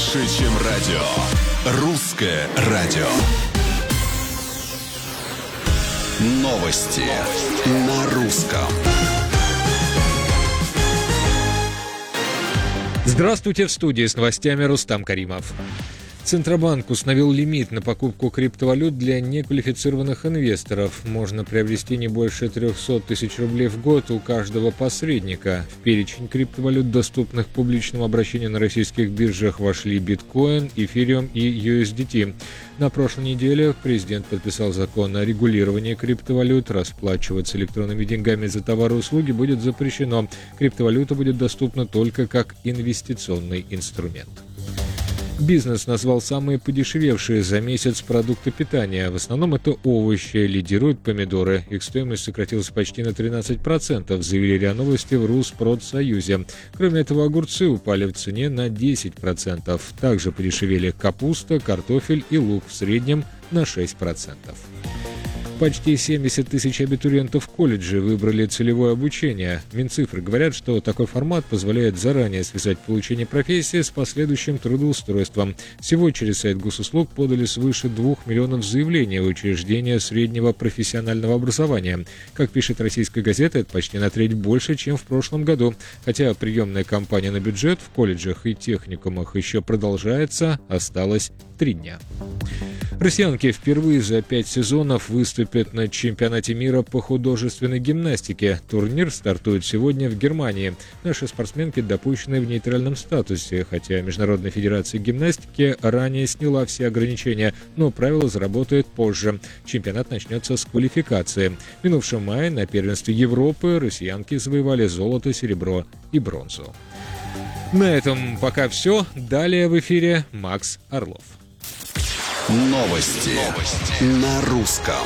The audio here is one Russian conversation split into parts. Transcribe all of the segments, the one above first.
Больше, чем радио. Русское радио. Новости на русском. Здравствуйте, в студии с новостями Рустам Каримов. Центробанк установил лимит на покупку криптовалют для неквалифицированных инвесторов. Можно приобрести не больше 300 тысяч рублей в год у каждого посредника. В перечень криптовалют, доступных публичному обращению на российских биржах, вошли биткоин, эфириум и USDT. На прошлой неделе президент подписал закон о регулировании криптовалют. Расплачиваться электронными деньгами за товары и услуги будет запрещено. Криптовалюта будет доступна только как инвестиционный инструмент. Бизнес назвал самые подешевевшие за месяц продукты питания. В основном это овощи, лидируют помидоры. Их стоимость сократилась почти на 13%, заявили РИА Новости в Rusпродсоюзе. Кроме этого, огурцы упали в цене на 10%. Также подешевели капуста, картофель и лук, в среднем на 6%. Почти 70 тысяч абитуриентов колледжей выбрали целевое обучение. Минцифры говорят, что такой формат позволяет заранее связать получение профессии с последующим трудоустройством. Всего через сайт госуслуг подали свыше 2 миллионов заявлений в учреждения среднего профессионального образования. Как пишет «Российская газета», это почти на треть больше, чем в прошлом году. Хотя приемная кампания на бюджет в колледжах и техникумах еще продолжается, осталось 3 дня. Россиянки впервые за 5 сезонов выступят на чемпионате мира по художественной гимнастике. Турнир стартует сегодня в Германии. Наши спортсменки допущены в нейтральном статусе, хотя Международная федерация гимнастики ранее сняла все ограничения, но правило заработает позже. Чемпионат начнется с квалификации. В минувшем мае на первенстве Европы россиянки завоевали золото, серебро и бронзу. На этом пока все. Далее в эфире Макс Орлов. Новости на русском.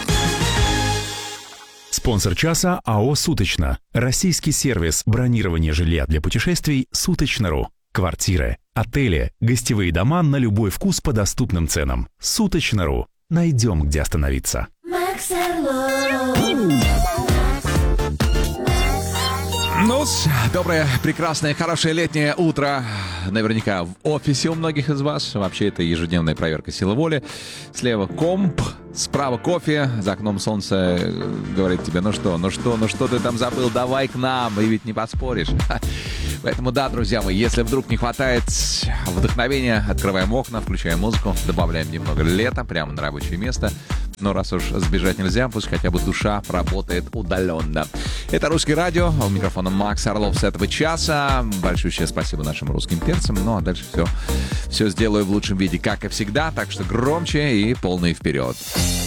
Спонсор часа АО «Суточно». Российский сервис бронирования жилья для путешествий «Суточно.ру». Квартиры, отели, гостевые дома на любой вкус по доступным ценам. «Суточно.ру». Найдем, где остановиться. Макс Орлов. Ну, доброе, прекрасное, хорошее летнее утро. Наверняка в офисе у многих из вас. Вообще, это ежедневная проверка силы воли. Слева комп, справа кофе, за окном солнце говорит тебе, ну что ты там забыл, давай к нам, и ведь не поспоришь. Поэтому да, друзья мои, если вдруг не хватает вдохновения, открываем окна, включаем музыку, добавляем немного лета прямо на рабочее место. Но раз уж сбежать нельзя, пусть хотя бы душа работает удаленно. Это «Русское радио». У микрофона Макс Орлов с этого часа. Большущее спасибо нашим русским перцам. Ну, а дальше все сделаю в лучшем виде, как и всегда. Так что громче и полный вперед.